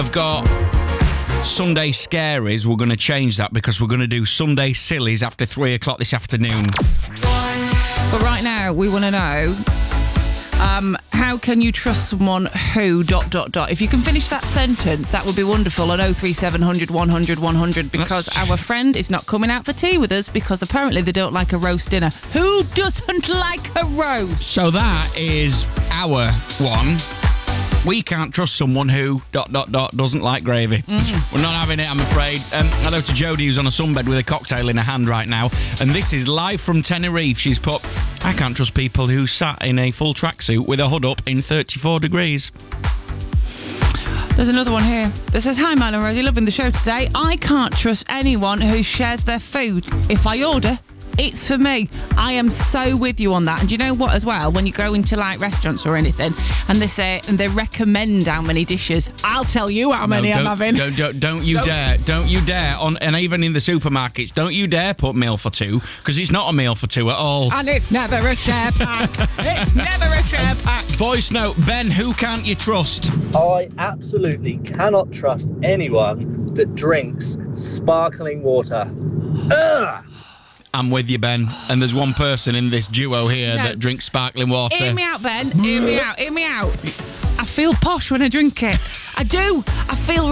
I've got Sunday Scaries. We're going to change that because we're going to do Sunday Sillies after 3 o'clock this afternoon. But right now, we want to know, how can you trust someone who... ... If you can finish that sentence, that would be wonderful on 03700 100 100, because our friend is not coming out for tea with us because apparently they don't like a roast dinner. Who doesn't like a roast? So that is our one. We can't trust someone who... doesn't like gravy. We're not having it, I'm afraid. Hello to Jodie, who's on a sunbed with a cocktail in her hand right now. And this is live from Tenerife. She's put, I can't trust people who sat in a full tracksuit with a hood up in 34 degrees. There's another one here that says, hi, Man and Rosie, loving the show today. I can't trust anyone who shares their food. If I order, it's for me. I am so with you on that. And do you know what as well? When you go into like restaurants or anything and they say, and they recommend how many dishes, I'll tell you how many I'm having. Don't you dare. Don't you dare. And even in the supermarkets, don't you dare put meal for two, because it's not a meal for two at all. And it's never a share pack. It's never a share pack. Voice note, Ben, who can't you trust? I absolutely cannot trust anyone that drinks sparkling water. Ugh! I'm with you, Ben. And there's one person in this duo here that drinks sparkling water. Hear me out, Ben. Hear me out. Hear me out. I feel posh when I drink it. I do. I feel